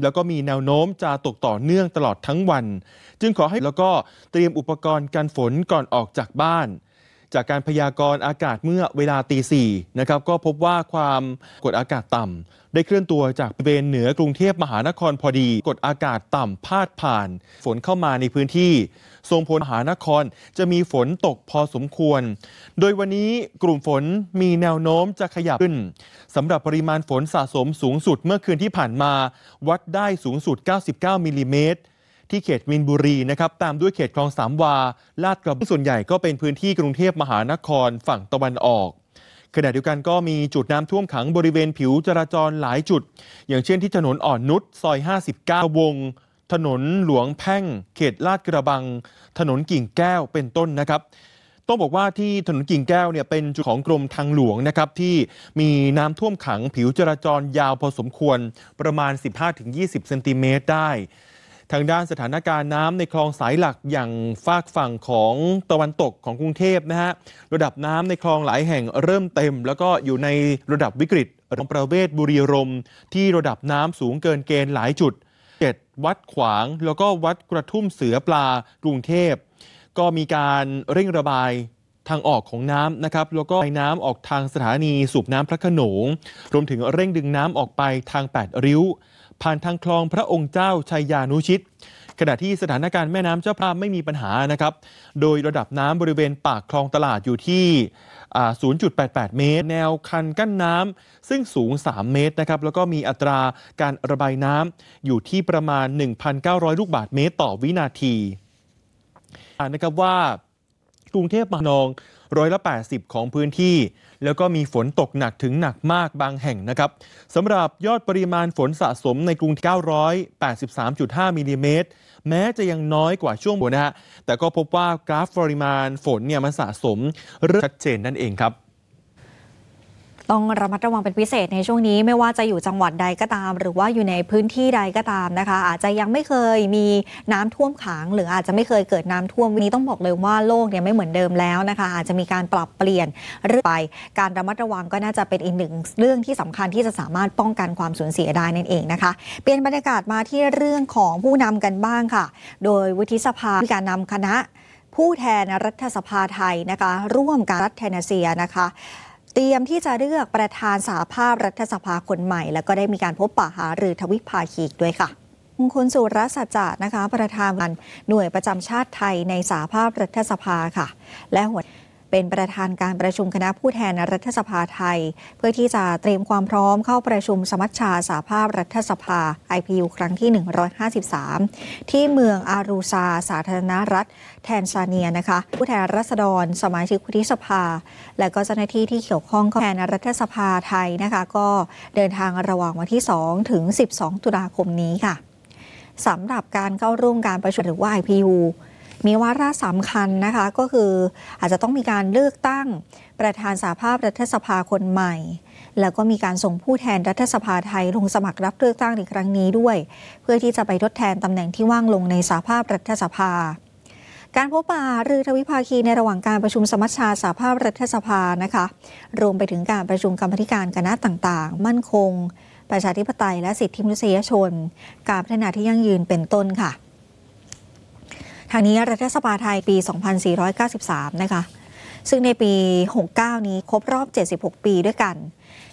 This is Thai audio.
แล้วก็มีแนวโน้มจะตกต่อเนื่องตลอดทั้งวันจึงขอให้แล้วก็เตรียมอุปกรณ์กันฝนก่อนออกจากบ้านจากการพยากรณ์อากาศเมื่อเวลาตี 4นะครับก็พบว่าความกดอากาศต่ำได้เคลื่อนตัวจากบริเวณเหนือกรุงเทพมหานครพอดีกดอากาศต่ำพาดผ่านฝนเข้ามาในพื้นที่ส่งผลมหานครจะมีฝนตกพอสมควรโดยวันนี้กลุ่มฝนมีแนวโน้มจะขยับขึ้นสำหรับปริมาณฝนสะสมสูงสุดเมื่อคืนที่ผ่านมาวัดได้สูงสุด99มิลลิเมตรที่เขตมีนบุรีนะครับตามด้วยเขตคลองสามวาลาดกระบังส่วนใหญ่ก็เป็นพื้นที่กรุงเทพมหานครฝั่งตะวันออกขณะเดียวกันก็มีจุดน้ำท่วมขังบริเวณผิวจราจรหลายจุดอย่างเช่นที่ถนนอ่อนนุชซอย59วงถนนหลวงแพ่งเขตลาดกระบังถนนกิ่งแก้วเป็นต้นนะครับต้องบอกว่าที่ถนนกิ่งแก้วเนี่ยเป็นจุดของกรมทางหลวงนะครับที่มีน้ำท่วมขังผิวจราจรยาวพอสมควรประมาณ 15-20 เซนติเมตรได้ทางด้านสถานการณ์น้ำในคลองสายหลักอย่างฝากฝั่งของตะวันตกของกรุงเทพนะฮะระดับน้ำในคลองหลายแห่งเริ่มเต็มแล้วก็อยู่ในระดับวิกฤตคลองประเวศบุรีรมย์ที่ระดับน้ำสูงเกินเกณฑ์หลายจุด7วัดขวางแล้วก็วัดกระทุ่มเสือปลากรุงเทพก็มีการเร่งระบายทางออกของน้ำนะครับแล้วก็ระบายน้ำออกทางสถานีสูบน้ำพระโขนงรวมถึงเร่งดึงน้ำออกไปทาง8ริ้วผ่านทางคลองพระองค์เจ้าชัยยานุชิตขณะที่สถานการณ์แม่น้ำเจ้าพระยาไม่มีปัญหานะครับโดยระดับน้ำบริเวณปากคลองตลาดอยู่ที่0.88 เมตรแนวคันกั้นน้ำซึ่งสูง3 เมตรนะครับแล้วก็มีอัตราการระบายน้ำอยู่ที่ประมาณ 1,900 ลูกบาศก์เมตรต่อวินาทีนะครับว่ากรุงเทพมหานคร180%ของพื้นที่แล้วก็มีฝนตกหนักถึงหนักมากบางแห่งนะครับสำหรับยอดปริมาณฝนสะสมในกรุง983.5 มิลลิเมตรแม้จะยังน้อยกว่าช่วงนะฮะแต่ก็พบว่ากราฟปริมาณฝนเนี่ยมันสะสมเริ่มชัดเจนนั่นเองครับต้องระมัดระวังเป็นพิเศษในช่วงนี้ไม่ว่าจะอยู่จังหวัดใดก็ตามหรือว่าอยู่ในพื้นที่ใดก็ตามนะคะอาจจะยังไม่เคยมีน้ำท่วมขังหรืออาจจะไม่เคยเกิดน้ำท่วมวันนี้ต้องบอกเลยว่าโลกเนี่ยไม่เหมือนเดิมแล้วนะคะอาจจะมีการปรับเปลี่ยนเรื่อยไปการระมัดระวังก็น่าจะเป็นอีกหนึ่งเรื่องที่สำคัญที่จะสามารถป้องกันความสูญเสียได้นั่นเองนะคะเปลี่ยนบรรยากาศมาที่เรื่องของผู้นำกันบ้างค่ะโดยวุฒิสภามีการนำคณะผู้แทนรัฐสภาไทยนะคะร่วมกับรัฐเทเนเซียนะคะเตรียมที่จะเลือกประธานสหภาพรัฐสภาคนใหม่แล้วก็ได้มีการพบปะหารือทวิภาคีด้วยค่ะคุณสุรสัจจะนะคะประธานหน่วยประจำชาติไทยในสหภาพรัฐสภาค่ะและหัวเป็นประธานการประชุมคณะผู้แทนรัฐสภาไทยเพื่อที่จะเตรียมความพร้อมเข้าประชุมสมัชชาสหภาพรัฐสภา IPU ครั้งที่153ที่เมืองอารูซาสาธารณรัฐแทนซาเนียนะคะผู้แทนราษฎรสมาชิกวุฒิสภาและก็เจ้าหน้าที่ที่เกี่ยวข้องแทนรัฐสภาไทยนะคะก็เดินทางระหว่างวันที่2ถึง12ตุลาคมนี้ค่ะสำหรับการเข้าร่วมการประชุมหรือว่า IPUมีวาระสำคัญนะคะก็คืออาจจะต้องมีการเลือกตั้งประธานสหภาพรัฐสภาคนใหม่แล้วก็มีการส่งผู้แทนรัฐสภาไทยลงสมัครรับเลือกตั้งในครั้งนี้ด้วยเพื่อที่จะไปทดแทนตำแหน่งที่ว่างลงในสหภาพรัฐสภาการพบปะหรือทวิภาคีในระหว่างการประชุมสมัชชาสหภาพรัฐสภานะคะรวมไปถึงการประชุมกรรมาธิการคณะต่างๆมั่นคงประชาธิปไตยและสิทธิมนุษยชนการพัฒนาที่ยั่งยืนเป็นต้นค่ะทางนี้รัฐสภาไทยปี 2493 นะคะซึ่งในปี 69 นี้ครบรอบ 76 ปีด้วยกัน